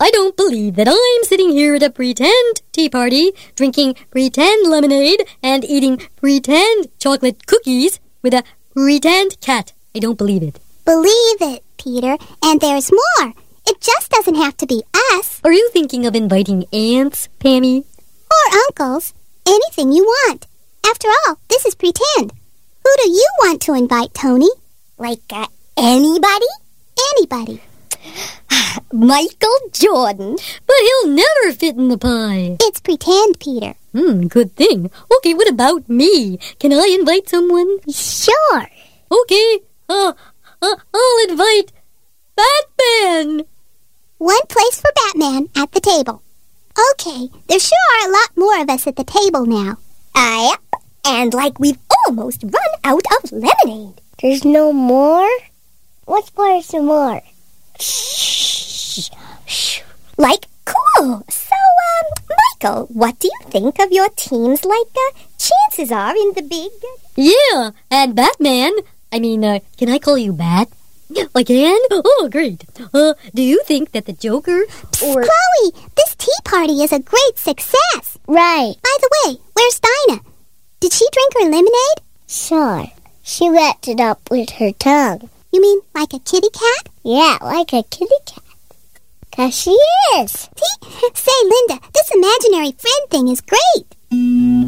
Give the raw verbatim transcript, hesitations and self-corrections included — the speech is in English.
I don't believe that I'm sitting here at a pretend tea party, drinking pretend lemonade, and eating pretend chocolate cookies with a pretend cat. I don't believe it. Believe it, Peter, and there's more. It just doesn't have to be us. Are you thinking of inviting aunts, Pammy? Or uncles. Anything you want. After all, this is pretend. Who do you want to invite, Tony? Like uh, anybody? Anybody. Michael Jordan. But he'll never fit in the pie. It's pretend, Peter. Hmm, good thing. Okay, what about me? Can I invite someone? Sure. Okay, uh, uh, I'll invite Batman. One place for Batman at the table. Okay, there sure are a lot more of us at the table now. Uh, yep. And like we've almost run out of lemonade. There's no more? What's for some more? Shh. Shh. Like, cool. So, um, Michael, what do you think of your team's, like, uh, chances are in the big... Yeah, and Batman. I mean, uh, can I call you Bat? I can? Oh, great. Uh, do you think that the Joker or... Chloe, this tea party is a great success. Right. By the way, where's Dinah? Did she drink her lemonade? Sure. She lapped it up with her tongue. You mean like a kitty cat? Yeah, like a kitty cat. 'Cause she is. See? Say, Linda, this imaginary friend thing is great.